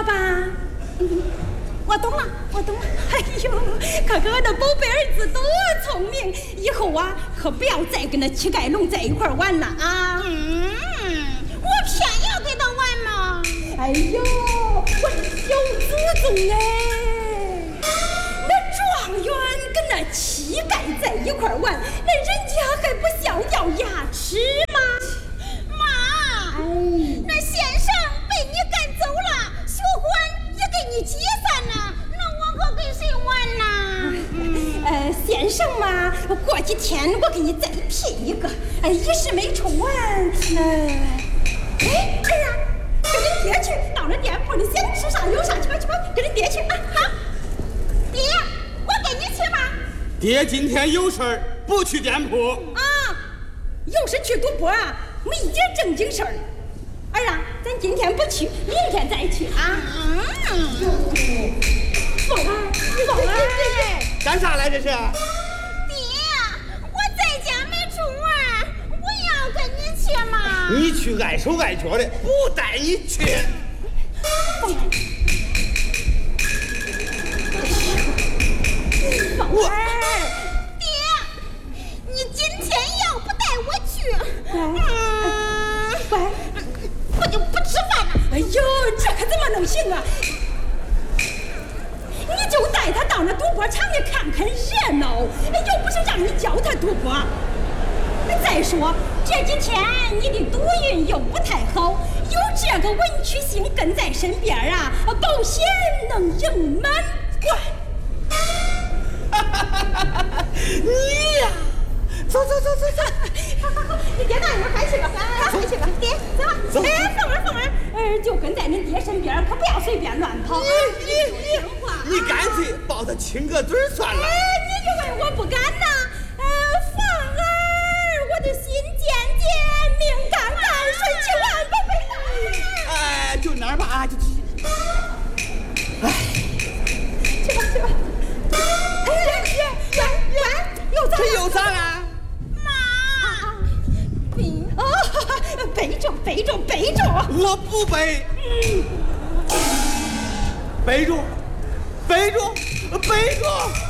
吧？我懂了。哎呦，看看我的宝贝儿子多聪明，以后啊可不要再跟那乞丐龙在一块玩了啊！ 我偏要跟他玩嘛！ 哎呦，我的小祖宗哎，那状元跟那乞丐在一块玩，那人家还不笑掉牙齿吗？ 妈，那先生被你赶走了，学馆也给你解散了，那我可跟谁玩呢？ 先生嘛，过几天我给你再聘一个，一时没出完。哎，儿啊，跟你爹去，到了店铺里想吃啥有啥，去吧，跟你爹去啊！好， 爹，我跟你去吧。 爹今天有事儿，不去店铺。 啊，又是去赌博啊，没一点正经事儿。儿啊，咱今天不去，明天再去啊。凤儿， 干啥来这是？ 爹，我在家没出门，我要跟你去嘛。 你去碍手碍脚的，不带你去。 我爹，你今天要不带我去，我就不吃饭了。 哎呦，这可怎么能行啊？你就带他到那赌博场里看看热闹，又不是让你教他赌博。再说这几天你的赌运又不太好，有这个文曲星跟在身边啊，保险能赢满贯。 你呀，走， 好，你爹大一会儿回去吧，回去吧，爹，走。凤儿，就跟在你爹身边，可不要随便乱跑。 你干脆抱他亲个嘴算了。 你以为我不敢呐？凤儿，我的心尖尖，命干干，水去万宝贝。 哎，就那儿吧，就。哎， 去吧。圆， 又咋了？ 妈， 背着。 我不背。背着。